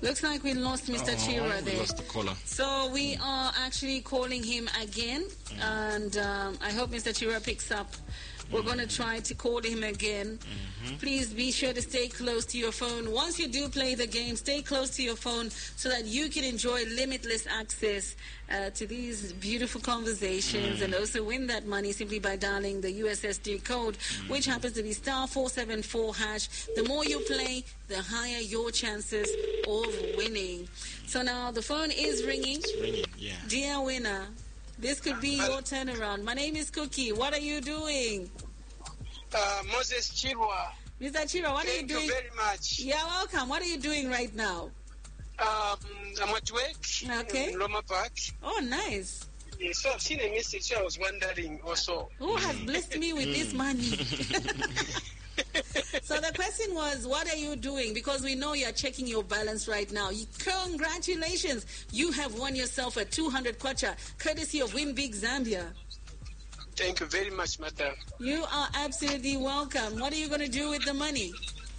Looks like we lost Mr. Chira there. We lost the caller. So we are actually calling him again, and I hope Mr. Chira picks up. We're going to try to call him again. Please be sure to stay close to your phone. Once you do play the game, stay close to your phone so that you can enjoy limitless access to these beautiful conversations and also win that money simply by dialing the USSD code, which happens to be *474#. The more you play, the higher your chances of winning. So now the phone is ringing. It's ringing, yeah. Dear winner, this could be your turnaround. My name is Cookie. What are you doing? Moses Chirwa. Mr. Chira, what are you doing? Thank you very much. Yeah, welcome. What are you doing right now? I'm at work in Roma Park. Oh, nice. Yeah, so I've seen a message, so I was wondering also. Who has blessed me with this money? So the question was, what are you doing? Because we know you're checking your balance right now. Congratulations. You have won yourself a 200 kwacha, courtesy of Win Big Zambia. Thank you very much, madam. You are absolutely welcome. What are you going to do with the money?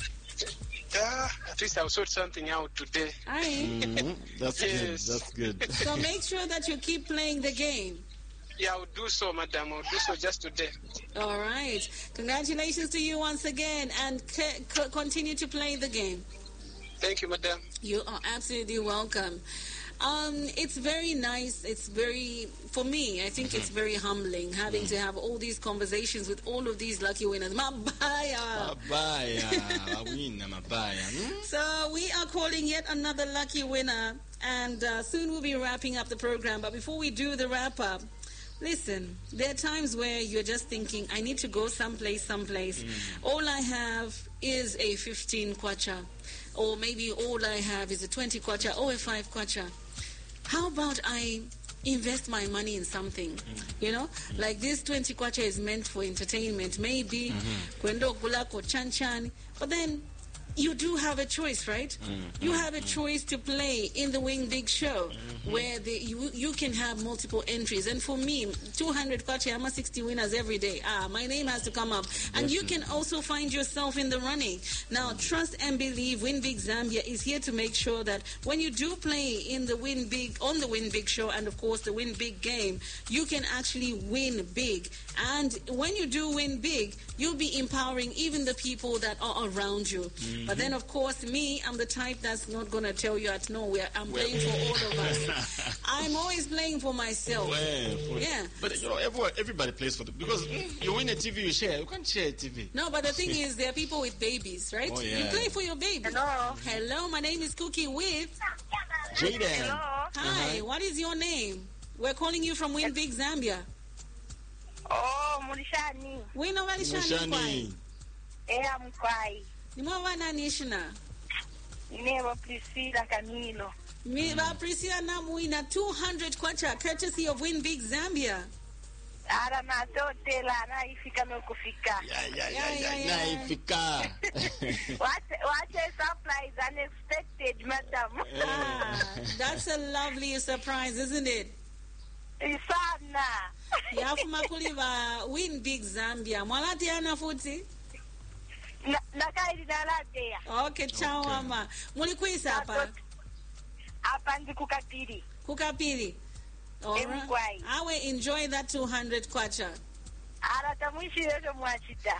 At least I'll sort something out today. That's good. That's good. So make sure that you keep playing the game. Yeah, I'll do so, madam. I'll do so just today. All right. Congratulations to you once again, and continue to play the game. Thank you, madam. You are absolutely welcome. It's very nice. It's for me, I think it's very humbling having to have all these conversations with all of these lucky winners. Mabaya. So we are calling yet another lucky winner, and soon we'll be wrapping up the program. But before we do the wrap up, listen, there are times where you're just thinking, I need to go someplace. All I have is a 15 kwacha. Or maybe all I have is a 20 kwacha or a 5 kwacha. How about I invest my money in something? You know, like this 20 kwacha is meant for entertainment. Maybe kwendo gulako chan. But then you do have a choice, right? You have a choice to play in the Win Big Show, where you can have multiple entries. And for me, 200 kwacha, I'm 60 winners every day. My name has to come up. And you can also find yourself in the running. Now, trust and believe Win Big Zambia is here to make sure that when you do play in the Win Big, on the Win Big Show, and of course the Win Big game, you can actually win big. And when you do win big, you'll be empowering even the people that are around you. But then, of course, me, I'm the type that's not going to tell you at nowhere. I'm playing for all of us. I'm always playing for myself. Yeah. But, you know, everybody plays for them. Because you win a TV, you share. You can't share a TV. No, but the thing is, there are people with babies, right? Oh, yeah. You play for your baby. Hello, my name is Cookie with Jaden. Hello. Hi, what is your name? We're calling you from Win Big Zambia. Oh, Mulishani. Wino Malishani. Mkwai. Nimova Nishna. Never Priscilla Camilo. Miva Priscilla Namuina 200 kwacha, courtesy of Win Big Zambia. Ara na totela na ifika mekufika. Naifika. What a surprise, unexpected, madam. That's a lovely surprise, isn't it? Isana. Yafuma kuliva Win Big Zambia. Mwalati ana futi? Nakaidi nalatea. Okay, ciao mama. Mulikuisa hapa? Hapa ndi kukapiri. Kukapiri. Alright. I will enjoy that 200 kwacha. Aratamuishi yeto mwachita.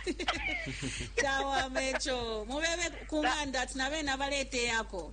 Ciao mecho. Mubebe kumanda tinabe nabalete yako.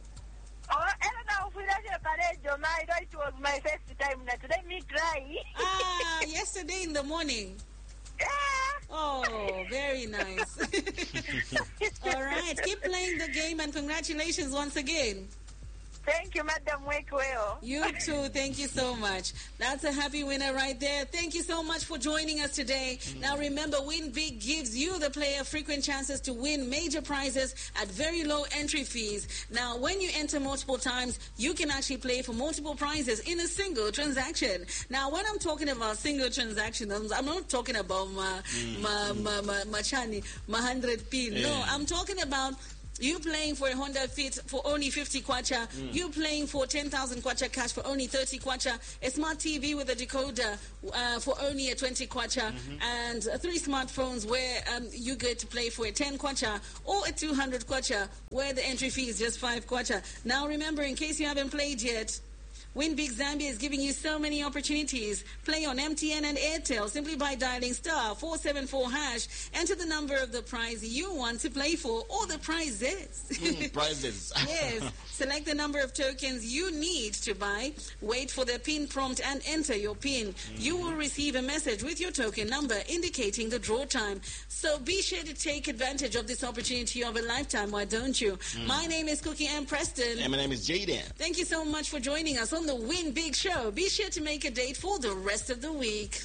It was my first time. Today me cry. Yesterday in the morning. Yeah. Oh, very nice. All right, keep playing the game and congratulations once again. Thank you, Madam Wekweo. You too. Thank you so much. That's a happy winner right there. Thank you so much for joining us today. Now remember, Win Big gives you, the player, frequent chances to win major prizes at very low entry fees. Now, when you enter multiple times, you can actually play for multiple prizes in a single transaction. Now, when I'm talking about single transactions, I'm not talking about machani, 100p. No, I'm talking about You playing for a Honda Fit for only 50 kwacha. You playing for 10,000 kwacha cash for only 30 kwacha. A smart TV with a decoder for only a 20 kwacha. And 3 smartphones where you get to play for a 10 kwacha or a 200 kwacha where the entry fee is just 5 kwacha. Now remember, in case you haven't played yet, Win Big Zambia is giving you so many opportunities. Play on MTN and Airtel simply by dialing *474#. Enter the number of the prize you want to play for or the prizes. Prizes. Yes. Select the number of tokens you need to buy. Wait for the PIN prompt and enter your PIN. You will receive a message with your token number indicating the draw time. So be sure to take advantage of this opportunity of a lifetime. Why don't you? My name is Cookie M. Preston. And my name is Jaden. Thank you so much for joining us on the Win Big Show. Be sure to make a date for the rest of the week.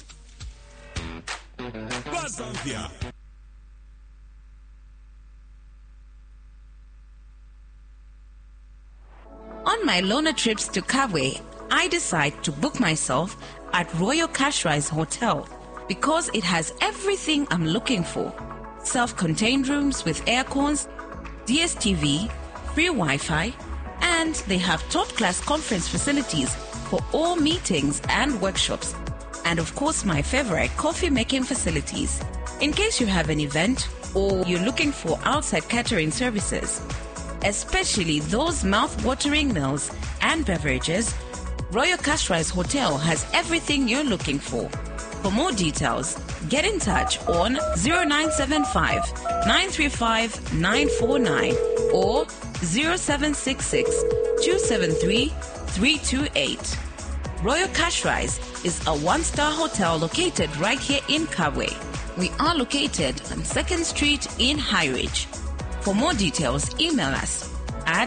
On my loner trips to Kabwe, I decide to book myself at Royal Cashrise Hotel because it has everything I'm looking for. Self-contained rooms with air cons, DSTV, free Wi-Fi, and they have top-class conference facilities for all meetings and workshops. And of course, my favorite, coffee-making facilities. In case you have an event or you're looking for outside catering services, especially those mouth-watering meals and beverages, Royal Cashrise Hotel has everything you're looking for. For more details, get in touch on 0975 935 949 or 0766 273 328. Royal Cashrise is a one-star hotel located right here in Kabwe. We are located on 2nd Street in High Ridge. For more details, email us at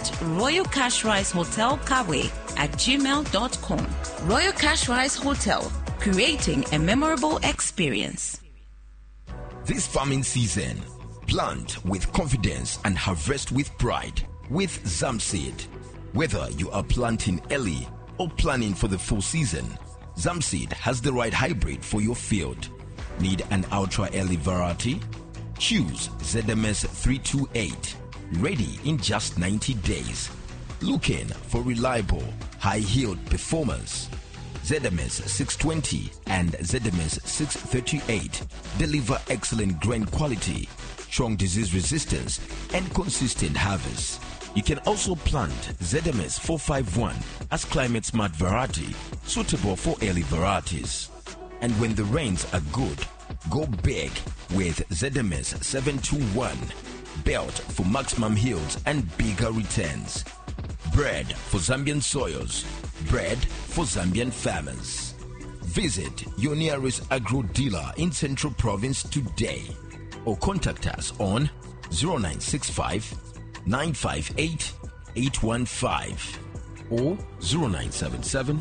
royalcashrisehotelkabwe@gmail.com. Royal Cashrise Hotel, creating a memorable experience. This farming season, plant with confidence and harvest with pride with Zamseed. Whether you are planting early or planning for the full season, Zamseed has the right hybrid for your field. Need an ultra early variety? Choose ZMS 328, ready in just 90 days. Looking for reliable, high-yield performance? ZMS 620 and ZMS 638 deliver excellent grain quality, strong disease resistance, and consistent harvest. You can also plant ZMS 451 as climate smart variety suitable for early varieties. And when the rains are good, go big with ZMS 721, built for maximum yields and bigger returns. Bread for Zambian soils, bread for Zambian farmers. Visit your nearest agro dealer in Central Province today or contact us on 0965 958 815 or 0977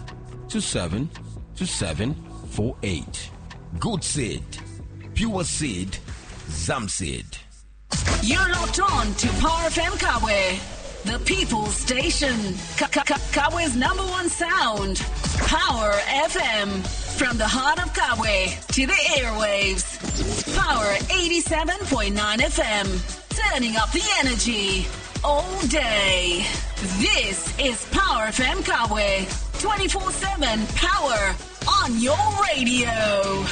272748. Good seed, pure seed, Zamseed. You're locked on to Power FM Kabwe, the people's station. Kabwe's #1 sound. Power FM. From the heart of Kabwe to the airwaves. Power 87.9 FM. Turning up the energy all day. This is Power FM Kabwe. 24/7 power on your radio.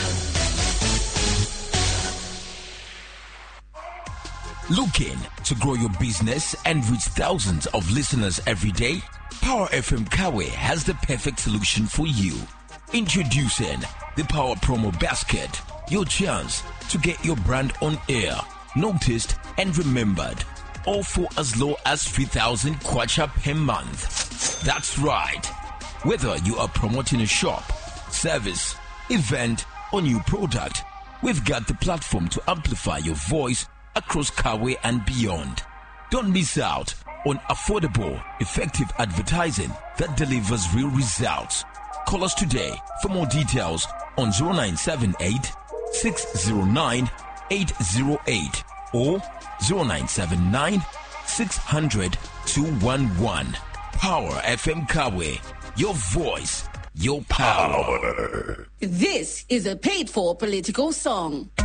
Looking to grow your business and reach thousands of listeners every day? Power FM Kabwe has the perfect solution for you. Introducing the Power Promo Basket, your chance to get your brand on air, noticed and remembered, all for as low as 3,000 kwacha per month. That's right. Whether you are promoting a shop, service, event, or new product, we've got the platform to amplify your voice across Kabwe and beyond. Don't miss out on affordable, effective advertising that delivers real results. Call us today for more details on 0978 609 808 or 0979 600 211. Power FM Kabwe, your voice, your power. This is a paid-for political song.